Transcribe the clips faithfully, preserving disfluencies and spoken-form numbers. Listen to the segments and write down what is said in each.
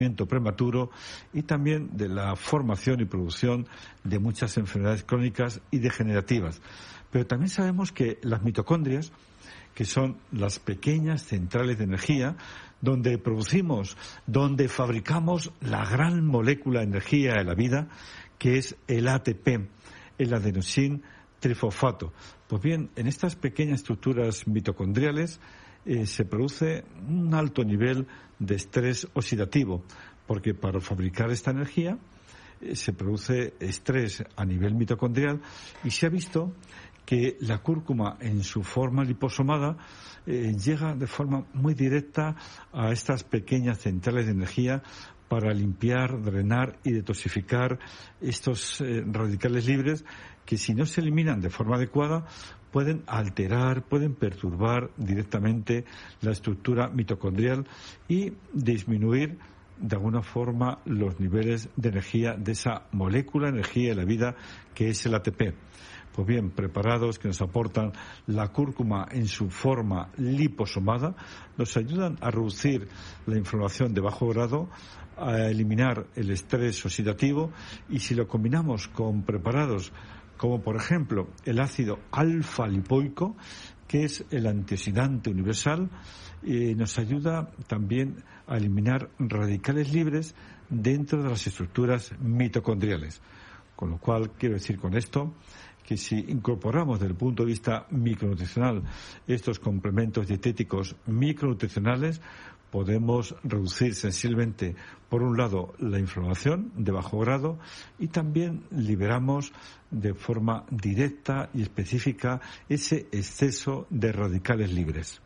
prematuro y también de la formación y producción de muchas enfermedades crónicas y degenerativas. Pero también sabemos que las mitocondrias, que son las pequeñas centrales de energía, donde producimos, donde fabricamos la gran molécula de energía de la vida, que es el A T P, el adenosín trifosfato. Pues bien, en estas pequeñas estructuras mitocondriales eh, se produce un alto nivel de estrés oxidativo, porque para fabricar esta energía eh, se produce estrés a nivel mitocondrial y se ha visto que la cúrcuma en su forma liposomada eh, llega de forma muy directa a estas pequeñas centrales de energía para limpiar, drenar y detoxificar estos eh, radicales libres que, si no se eliminan de forma adecuada, pueden alterar, pueden perturbar directamente la estructura mitocondrial y disminuir de alguna forma los niveles de energía de esa molécula de energía de la vida que es el A T P. Pues bien, preparados que nos aportan la cúrcuma en su forma liposomada, nos ayudan a reducir la inflamación de bajo grado, a eliminar el estrés oxidativo, y si lo combinamos con preparados como por ejemplo el ácido alfa-lipoico, que es el antioxidante universal, eh, nos ayuda también a eliminar radicales libres dentro de las estructuras mitocondriales. Con lo cual, quiero decir con esto que si incorporamos desde el punto de vista micronutricional estos complementos dietéticos micronutricionales, podemos reducir sensiblemente, por un lado, la inflamación de bajo grado y también liberamos de forma directa y específica ese exceso de radicales libres.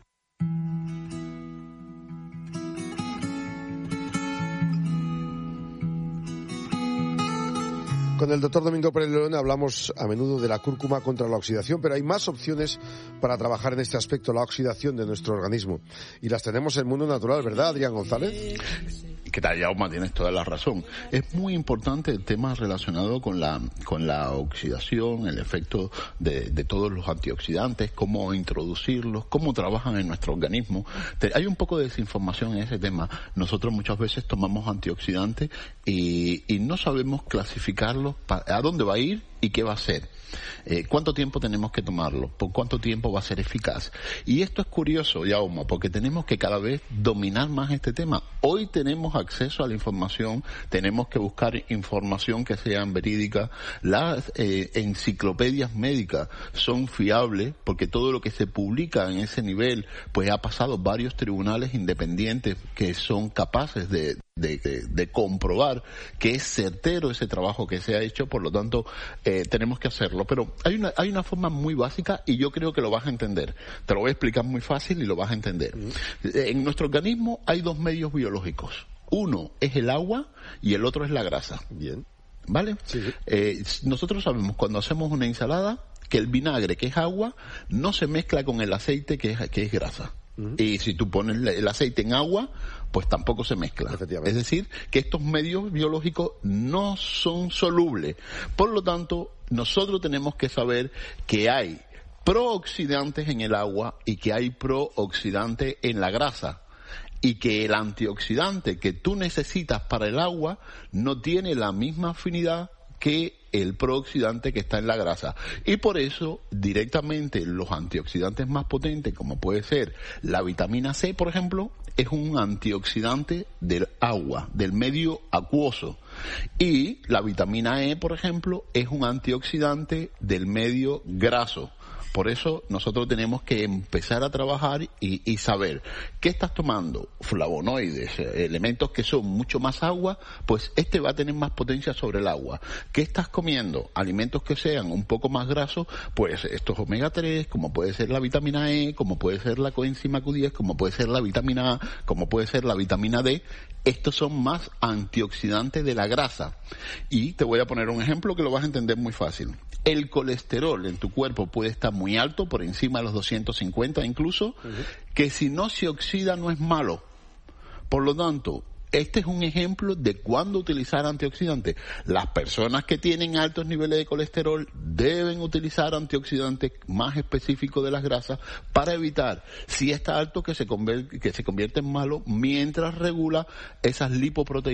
Con el doctor Domingo Pérez León hablamos a menudo de la cúrcuma contra la oxidación, pero hay más opciones para trabajar en este aspecto, la oxidación de nuestro organismo. Y las tenemos en el mundo natural, ¿verdad, Adrián González? ¿Qué tal, Jaume? Tienes toda la razón. Es muy importante el tema relacionado con la con la oxidación, el efecto de, de todos los antioxidantes, cómo introducirlos, cómo trabajan en nuestro organismo. Te, hay un poco de desinformación en ese tema. Nosotros muchas veces tomamos antioxidantes y, y no sabemos clasificarlos, pa, a dónde va a ir y qué va a hacer. Eh, ¿Cuánto tiempo tenemos que tomarlo? ¿Por cuánto tiempo va a ser eficaz? Y esto es curioso, Jaume, porque tenemos que cada vez dominar más este tema. Hoy tenemos acceso a la información, tenemos que buscar información que sea verídica. Las eh, enciclopedias médicas son fiables porque todo lo que se publica en ese nivel pues ha pasado varios tribunales independientes que son capaces de De, de, de comprobar que es certero ese trabajo que se ha hecho. Por lo tanto eh, tenemos que hacerlo, pero hay una hay una forma muy básica y yo creo que lo vas a entender. Te lo voy a explicar muy fácil y lo vas a entender. Uh-huh. En nuestro organismo hay dos medios biológicos, uno es el agua y el otro es la grasa. Bien. ¿Vale? Sí, sí. Eh, nosotros sabemos cuando hacemos una ensalada que el vinagre, que es agua, no se mezcla con el aceite, que es, que es grasa. Uh-huh. Y si tú pones el aceite en agua, pues tampoco se mezcla. Es decir, que estos medios biológicos no son solubles. Por lo tanto, nosotros tenemos que saber que hay prooxidantes en el agua y que hay prooxidantes en la grasa. Y que el antioxidante que tú necesitas para el agua no tiene la misma afinidad que el prooxidante que está en la grasa. Y por eso, directamente, los antioxidantes más potentes, como puede ser la vitamina C, por ejemplo, es un antioxidante del agua, del medio acuoso. Y la vitamina E, por ejemplo, es un antioxidante del medio graso. Por eso nosotros tenemos que empezar a trabajar y, y saber qué estás tomando, flavonoides, elementos que son mucho más agua, pues este va a tener más potencia sobre el agua. ¿Qué estás comiendo? Alimentos que sean un poco más grasos, pues estos omega tres, como puede ser la vitamina E, como puede ser la coenzima Q diez, como puede ser la vitamina A, como puede ser la vitamina D. Estos son más antioxidantes de la grasa. Y te voy a poner un ejemplo que lo vas a entender muy fácil. El colesterol en tu cuerpo puede estar muy alto, por encima de los doscientos cincuenta incluso, uh-huh. que si no se oxida no es malo. Por lo tanto, este es un ejemplo de cuándo utilizar antioxidantes. Las personas que tienen altos niveles de colesterol deben utilizar antioxidantes más específicos de las grasas para evitar, si está alto, que se convierte, que se convierte en malo mientras regula esas lipoproteínas